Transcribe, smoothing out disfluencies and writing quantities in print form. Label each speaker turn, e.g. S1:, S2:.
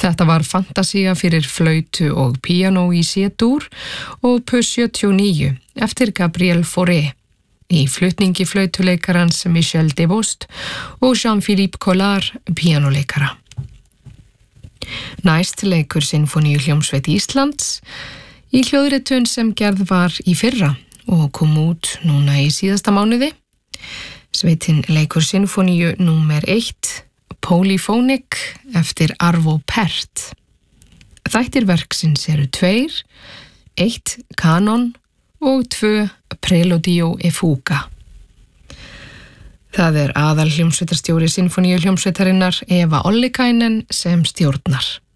S1: Þetta var Fantasía fyrir flautu og píanó í C-dúr og Opus 79 eftir Gabriel Fauré í flutningi flautuleikarans Michel Debost og Jean-Philippe Collard píanóleikara. Næst leikur Sinfóníuhljómsveit Íslands í hljóðritun sem gerð var í fyrra og kom út núna í síðasta mánuði. Sveitin leikur Sinfóníu númer 1 Polyphonic eftir Arvo Pärt. Þættir verksins eru 2, 1 Kanon og 2 Preludio e Fuga. Það aðalhljómsveitarstjóri Sinfóníuhljómsveitarinnar Eva Ollikainen sem stjórnar.